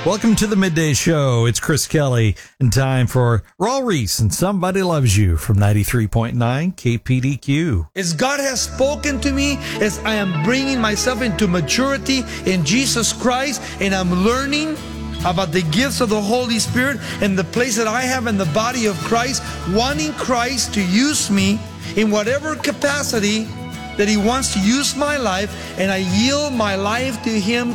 Welcome to the Midday Show. It's Chris Kelly, and time for Raul Reese and Somebody Loves You from 93.9 KPDQ. As God has spoken to me, as I am bringing myself into maturity in Jesus Christ, and I'm learning about the gifts of the Holy Spirit and the place that I have in the body of Christ, wanting Christ to use me in whatever capacity that He wants to use my life, and I yield my life to Him